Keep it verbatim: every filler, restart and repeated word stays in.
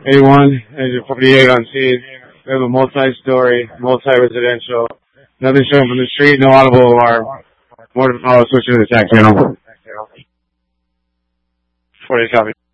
eighty-one, engine forty-eight on scene. We have a multi-story, multi-residential. Nothing showing from the street, no audible alarm. More to follow, switching to the attack channel. forty-eight copy.